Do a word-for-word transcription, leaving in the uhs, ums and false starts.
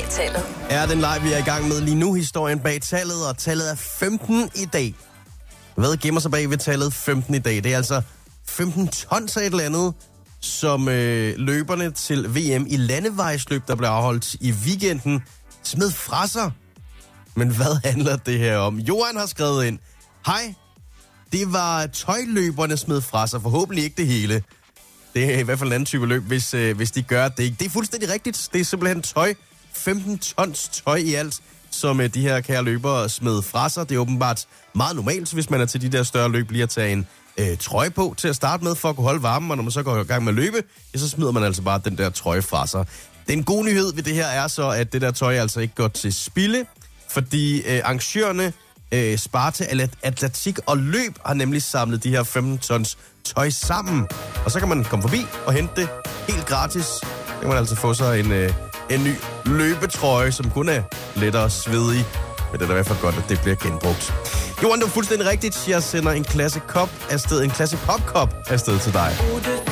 tallet. Er den leg, vi er i gang med lige nu, historien bag tallet, og tallet er femten i dag. Hvad gemmer sig bag ved tallet femten i dag? Det er altså femten tons af et eller andet, som øh, løberne til V M i landevejsløb, der blev afholdt i weekenden, smed fra sig. Men hvad handler det her om? Johan har skrevet ind: hej, det var tøjløberne smed fra sig, forhåbentlig ikke det hele. Det er i hvert fald en anden type løb, hvis, øh, hvis de gør det. Det er fuldstændig rigtigt. Det er simpelthen tøj. femten tons tøj i alt, som øh, de her kære løbere smed fra sig. Det er åbenbart meget normalt, hvis man er til de der større løb, lige at tage en øh, trøje på til at starte med, for at kunne holde varmen. Og når man så går i gang med at løbe, ja, så smider man altså bare den der trøje fra sig. Den gode nyhed ved det her er så, at det der tøj altså ikke går til spilde, fordi øh, arrangørerne øh, Sparta Atletik og Løb har nemlig samlet de her femten tons tøj sammen. Og så kan man komme forbi og hente det helt gratis. Så kan man altså få sig en, øh, en ny løbetrøje, som kun er lettere svedig. Men det er da i hvert fald godt, at det bliver genbrugt. Johan, det er fuldstændig rigtigt. Jeg sender en klasse kop afsted, en klasse popkop afsted til dig.